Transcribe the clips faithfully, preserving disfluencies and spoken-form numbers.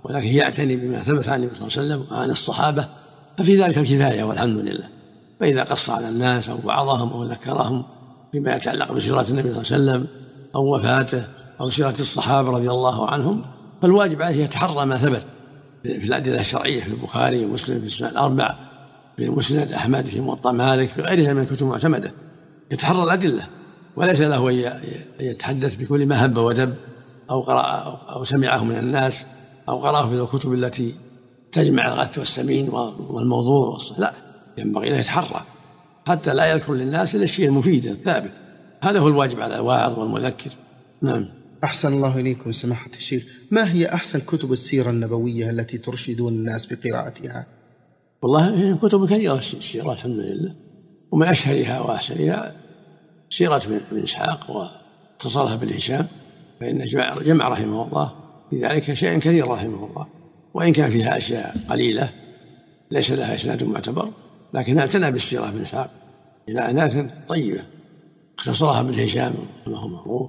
ولكن يعتني بما ثبت عن النبي صلى الله عليه وسلم وعن الصحابة، ففي ذلك الكفاية والحمد لله. فإذا قص على الناس أو وعظهم أو ذكرهم فيما يتعلق بسيرة النبي صلى الله عليه وسلم أو وفاته أو سيرة الصحابة رضي الله عنهم، فالواجب عليه يتحرى ما ثبت في الأدلة الشرعية في البخاري ومسلم في السنن الأربع، في مسند أحمد، في موطأ مالك، في غيرها من الكتب المعتمدة، يتحرى الأدلة، وليس له أن يتحدث بكل ما هب ودب أو قرأ أو سمعه من الناس أو قرأه في الكتب التي تجمع الغث والسمين والموضوع والصح. لا، ينبغي له يتحرى حتى لا يذكر للناس إلا الشيء المفيد الثابت. هذا هو الواجب على الواعظ والمذكر. نعم. أحسن الله إليكم سماحة الشيخ. ما هي أحسن كتب السيرة النبوية التي ترشدون الناس بقراءتها؟ والله كتب كثيرة السيرة الحمد لله، ومن أشهرها وأحسنها سيرة من إسحاق واتصالها بالهشام، فإن جمع رحمه الله في ذلك شيء كثير رحمه الله، وإن كان فيها أشياء قليلة ليس لها إسناد معتبر، لكن اعتنى بالسيرة من إسحاق إلى عناية طيبة، اختصرها بالهشام كما هو معروف.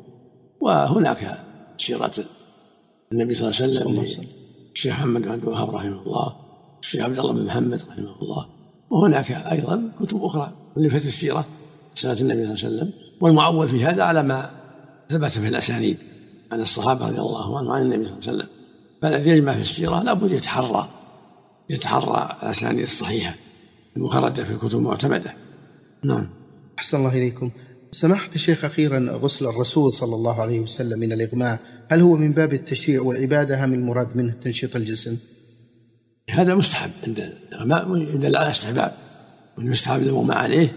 وهناك سيرة النبي صلى الله عليه وسلم الشيخ محمد بن عبد الوهاب رحمه الله، الشيخ عبد الله بن محمد رحمه الله، وهناك أيضا كتب أخرى ألفت السيرة سيرة النبي صلى الله عليه وسلم. والمعول في هذا على ما ثبت في الأسانيد عن الصحابة رضي الله عنهم عن النبي صلى الله عليه وسلم، فالذي يجمع في السيرة لابد يتحرى يتحرى الأسانيد الصحيحة المخرجة في الكتب المعتمدة. نعم. أحسن الله إليكم سماحة الشيخ. أخيرا، غسل الرسول صلى الله عليه وسلم من الإغماء هل هو من باب التشريع والعبادة أم المراد منه تنشيط الجسم؟ هذا مستحب عند الإغماء ويدل على استحباب، والمستحب الإغماء عليه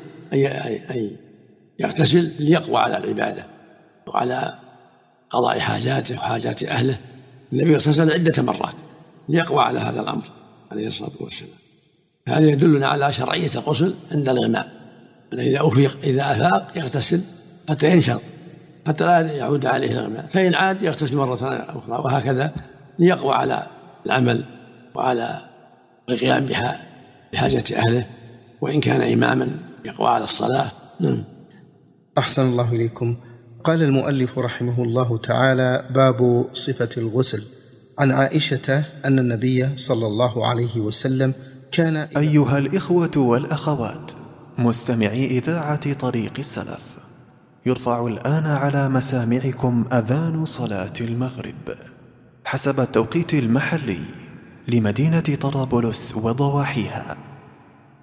أي يغتسل ليقوى على العبادة وعلى قضاء حاجاته وحاجات أهله. النبي صلى الله عليه وسلم عدة مرات ليقوى على هذا الأمر عليه الصلاة والسلام. هذا يدلنا على شرعية الغسل عند الإغماء، إذا أفيق إذا أفاق يغتسل حتى ينشط حتى لا يعود عليه الإغماء، فإن عاد يغتسل مرة أخرى، وهكذا ليقوى على العمل وعلى القيام بحاجة أهله، وإن كان إماما يقوى على الصلاة. نعم. أحسن الله إليكم. قال المؤلف رحمه الله تعالى: باب صفة الغسل. عن عائشة أن النبي صلى الله عليه وسلم كان. أيها الإخوة والأخوات مستمعي إذاعة طريق السلف، يرفع الآن على مسامعكم أذان صلاة المغرب حسب التوقيت المحلي لمدينة طرابلس وضواحيها.